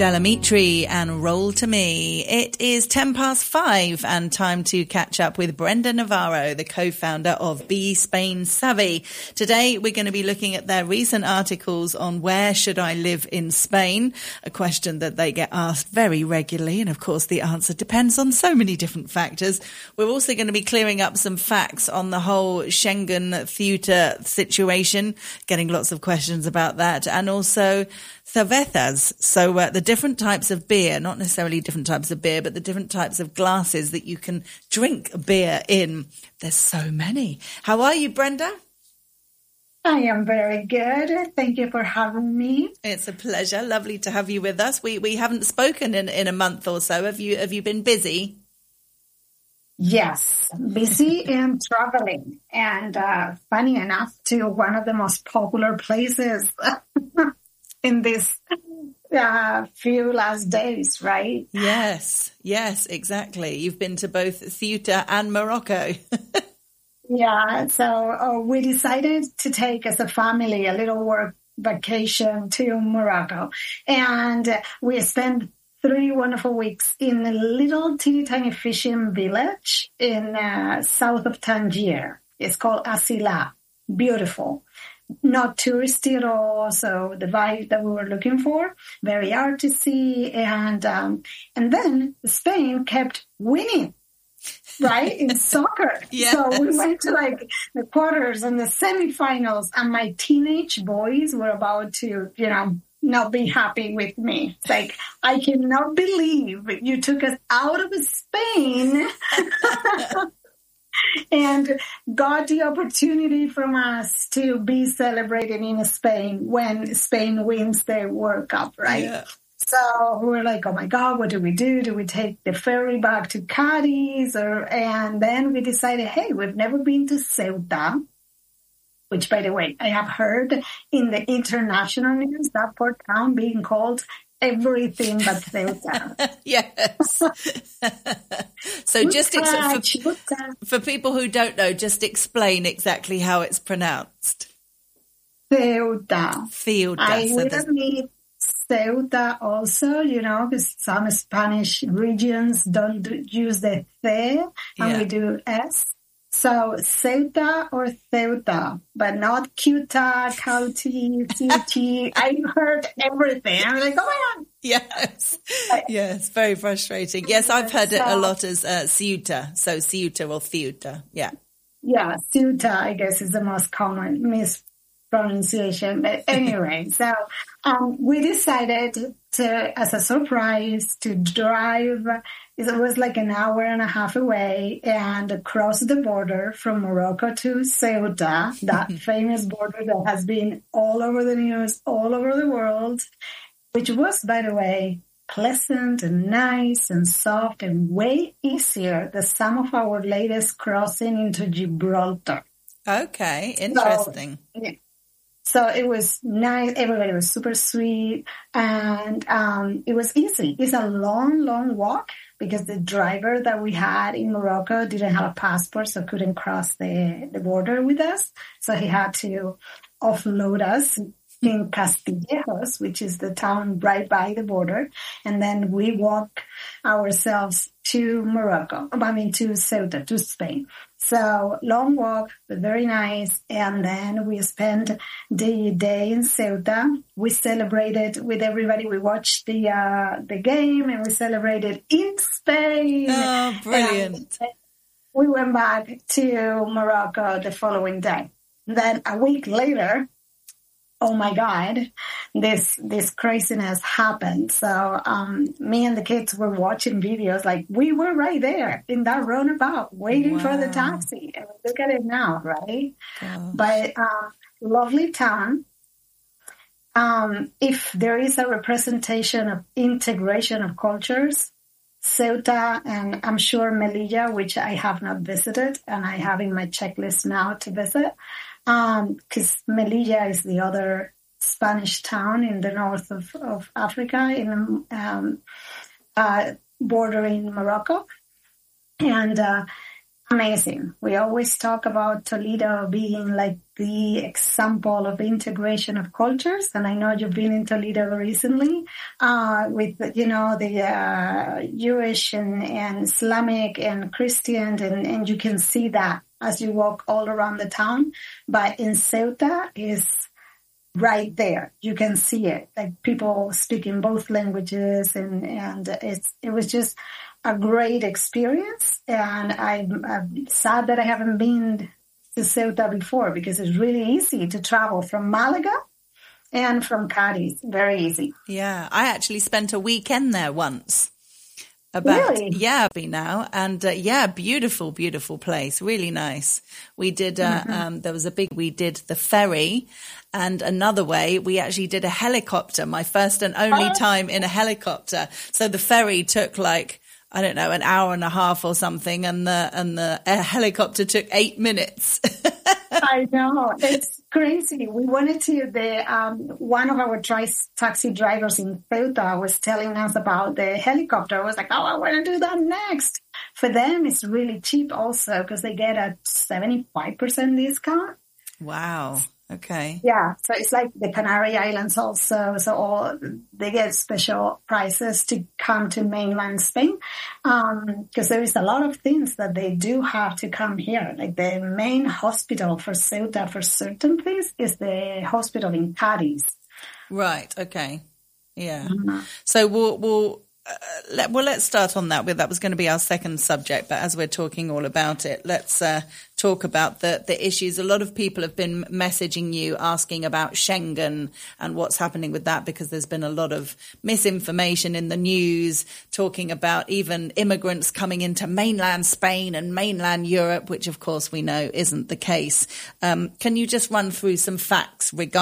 Delamitri and Roll to Me. It is 5:10 and time to catch up with Brenda Navarro, the co-founder of Be Spain Savvy. Today we're going to be looking at their recent articles on where should I live in Spain, a question that they get asked very regularly, and of course the answer depends on so many different factors. We're also going to be clearing up some facts on the whole Schengen-Ceuta situation, getting lots of questions about that, and also cervezas, so the different types of beer, not necessarily different types of beer, but the different types of glasses that you can drink beer in. There's so many. How are you, Brenda? I am very good. Thank you for having me. It's a pleasure. Lovely to have you with us. We haven't spoken in a month or so. Have you been busy? Yes, busy and traveling. And funny enough, to one of the most popular places in this few last days, right? Yes, exactly. You've been to both Ceuta and Morocco. Yeah, so we decided to take as a family a little work vacation to Morocco. And we spent 3 wonderful weeks in a little teeny tiny fishing village in south of Tangier. It's called Asila. Beautiful. Not touristy at all, so the vibe that we were looking for, very artsy, and then Spain kept winning, right, in soccer. Yes. So we went to like the quarters and the semifinals, and my teenage boys were about to, not be happy with me. It's like, I cannot believe you took us out of Spain and got the opportunity from us to be celebrating in Spain when Spain wins the World Cup, right? Yeah. So we're like, oh my God, what do we do? Do we take the ferry back to Cadiz? And then we decided, hey, we've never been to Ceuta, which, by the way, I have heard in the international news, that poor town being called everything but Ceuta. Yes. So just for people who don't know, just explain exactly how it's pronounced. Ceuta. I So would need Ceuta also, because some Spanish regions don't use the C, and we do S. So Ceuta or Ceuta, but not Cuta, Cauti, Ceuti. I heard everything. I'm like, oh my God. Yes, very frustrating. Yes, I've heard it a lot as Ceuta. So Ceuta or Ceuta, yeah. Yeah, Ceuta, I guess, is the most common mispronunciation. But anyway, so we decided to, as a surprise, to drive. It was like an hour and a half away and cross the border from Morocco to Ceuta, that famous border that has been all over the news, all over the world, which was, by the way, pleasant and nice and soft and way easier than some of our latest crossing into Gibraltar. Okay, interesting. So it was nice. Everybody was super sweet, and it was easy. It's a long, long walk because the driver that we had in Morocco didn't have a passport, so couldn't cross the border with us. So he had to offload us in Castillejos, which is the town right by the border. And then we walk ourselves to to Ceuta, to Spain. So long walk, but very nice. And then we spent the day in Ceuta. We celebrated with everybody. We watched the game and we celebrated in Spain. Oh, brilliant. And we went back to Morocco the following day. Then a week later, oh my God, this craziness happened. So me and the kids were watching videos, like we were right there in that roundabout waiting for the taxi. And look at it now, right? Gosh. But lovely town. If there is a representation of integration of cultures, Ceuta and I'm sure Melilla, which I have not visited and I have in my checklist now to visit, because Melilla is the other Spanish town in the north of Africa, bordering Morocco. And Amazing. We always talk about Toledo being like the example of integration of cultures. And I know you've been in Toledo recently, with, the Jewish and Islamic and Christian, and you can see that as you walk all around the town. But in Ceuta is right there. You can see it, like people speaking both languages, and it was just a great experience. And I'm sad that I haven't been to Ceuta before, because it's really easy to travel from Malaga and from Cadiz. Very easy. Yeah, I actually spent a weekend there once. Really? Yeah, now. And beautiful, beautiful place. Really nice. We did, we did the ferry, and another way we actually did a helicopter, my first and only time in a helicopter. So the ferry took an hour and a half or something, and the helicopter took 8 minutes. I know, it's crazy. We wanted to. One of our taxi drivers in Ceuta was telling us about the helicopter. I was like, I want to do that next. For them, it's really cheap also, because they get a 75% discount. Wow. Okay. Yeah, so it's like the Canary Islands also. So they get special prices to come to mainland Spain, because there is a lot of things that they do have to come here. Like the main hospital for Ceuta for certain things is the hospital in Cadiz. Right. Okay. Yeah. Mm-hmm. So let's start on that. That was going to be our second subject, but as we're talking all about it, let's talk about the issues. A lot of people have been messaging you asking about Schengen and what's happening with that, because there's been a lot of misinformation in the news talking about even immigrants coming into mainland Spain and mainland Europe, which of course we know isn't the case. Can you just run through some facts regarding